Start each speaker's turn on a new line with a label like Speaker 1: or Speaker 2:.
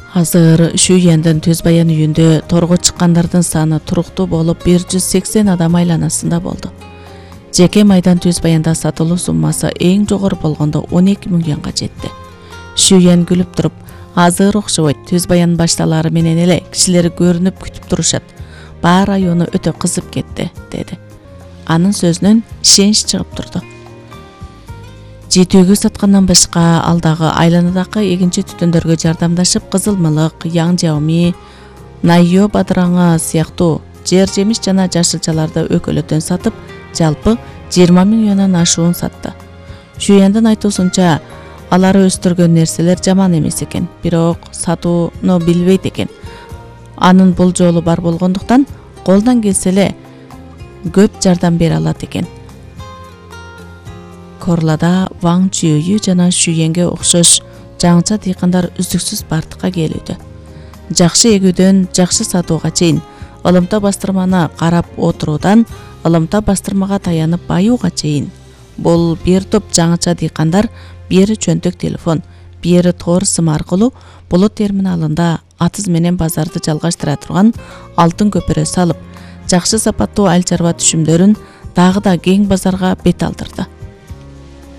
Speaker 1: Азыр Шүйендин Түз Баян үйүндө торго чыккандардын саны туруктуу болуп 180 адам айланасында болду. Жеке майдан Түз Баянда сатылуу суммасы эң жогору болгондо 12 миллионго жетти. Шүйен күлүп туруп, азыр окшобойт, Түз Баян башталары менен эле кишилер көрүнүп күтүп турушат. Баа району өтө кызып кетти, деди. Анын сөзүнөн ишенич чыгып турду. Жетүүгө саткандан башка алдагы айланадагы эгинчи түтүндөргө жардамдашып, кызылмылык, яң жауми, найё бадыраңы сыяктуу жер жемиш жана жашылчаларды өкөлөтөн сатып, жалпы 20 миллиондон ашуун сатты. Шүйендин айтуусунча, алары өстүргөн нерселер жаман эмес экен, бирок сатууну билбейт экен. Анын бул жолу бар болгондуктан колдон келсе эле көп жардам бере алат экен. Корлада Ваң Чүйөйү жана Шүйенге окшош жаңча дыйкандар үздүксүз бардыкка келүүдө. Жакшы эгүүдөн жакшы сатууга чейин, ылымта бастырманы карап отуруудан ылымта бастырмага таянып баюуга чейин. Бул бир топ жаңча дыйкандар бери чөнтөк телефон, бери тоор сым аркылуу булут терминалында атыз менен базарды жалгаштыра турган алтын көпүрө салып, жакшы сапаттуу айыл чарба түшүмдөрүн дагы да кең базарга бет алдырды.